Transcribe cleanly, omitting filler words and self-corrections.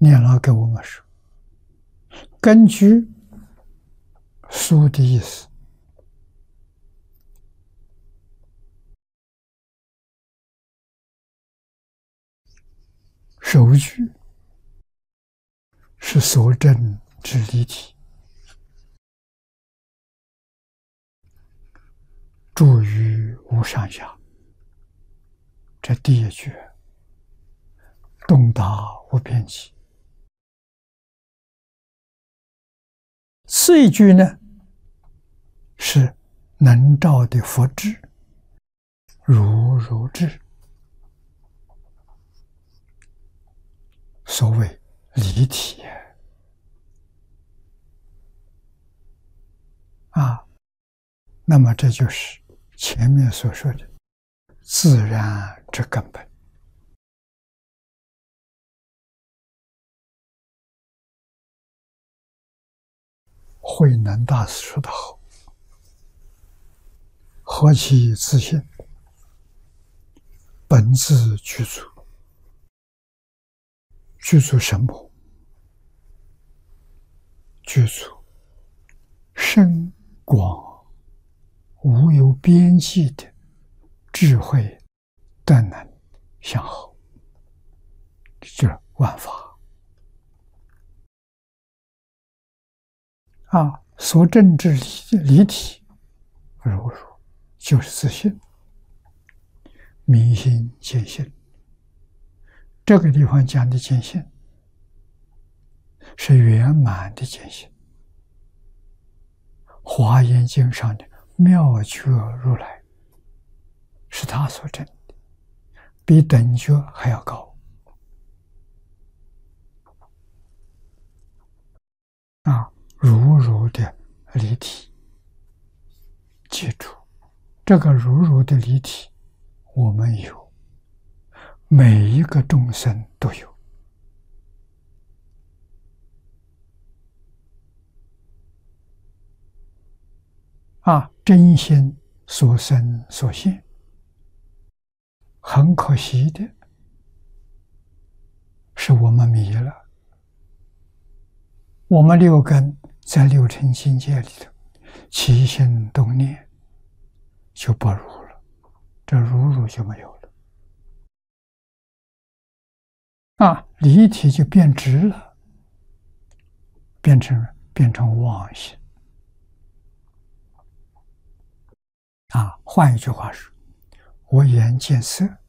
念老给我们说，根据书的意思，首句是所证之离体，住于无上下。这第一句，洞达无边际。次一句呢，是能照的佛智，如智。所谓离体那么这就是前面所说的自然之根本。慧能大师说得好，何其自信，本自具足。具足什么？具足深广无有边际的智慧德能相好，这万法所证之离体，如就是自信，明心见性。这个地方讲的见性，是圆满的见性。华严经上的妙觉如来，是他所证的，比等觉还要高。如的离体，记住，这个如的离体，我们有，每一个众生都有。真心所生所现。很可惜的是，我们迷了。我们六根在六尘境界里头起心动念就不如了，这如就没有了。离体就变直了，变成妄心。换一句话说，我眼见色，